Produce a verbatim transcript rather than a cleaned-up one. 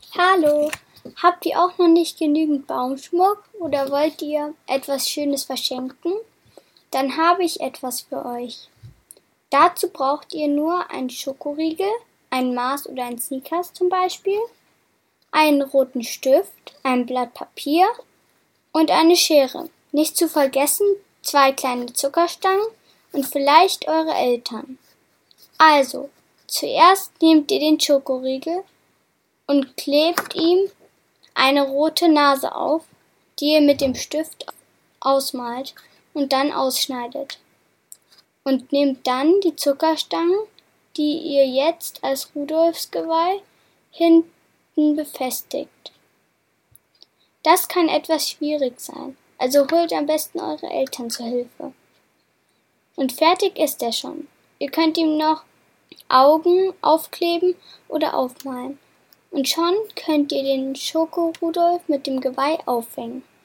Hallo, habt ihr auch noch nicht genügend Baumschmuck oder wollt ihr etwas Schönes verschenken? Dann habe ich etwas für euch. Dazu braucht ihr nur einen Schokoriegel, ein Mars oder ein Snickers zum Beispiel, einen roten Stift, ein Blatt Papier und eine Schere. Nicht zu vergessen, zwei kleine Zuckerstangen und vielleicht eure Eltern. Also, zuerst nehmt ihr den Schokoriegel und klebt ihm eine rote Nase auf, die ihr mit dem Stift ausmalt und dann ausschneidet. Und nehmt dann die Zuckerstangen, die ihr jetzt als Rudolfsgeweih hinten befestigt. Das kann etwas schwierig sein, also holt am besten eure Eltern zur Hilfe. Und fertig ist er schon. Ihr könnt ihm noch Augen aufkleben oder aufmalen. Und schon könnt ihr den Schoko-Rudolf mit dem Geweih aufhängen.